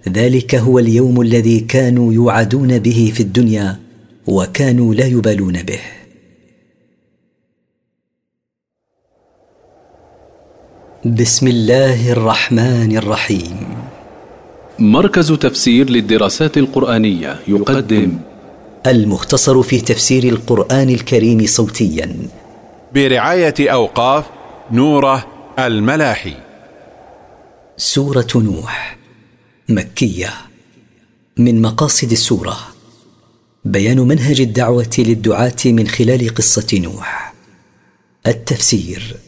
ذلك هو اليوم الذي كانوا يوعدون به في الدنيا وكانوا لا يبالون به. بسم الله الرحمن الرحيم. مركز تفسير للدراسات القرآنية يقدم المختصر في تفسير القرآن الكريم صوتيا برعاية أوقاف نوره الملاحي. سورة نوح مكية. من مقاصد السورة بيان منهج الدعوة للدعاة من خلال قصة نوح. التفسير: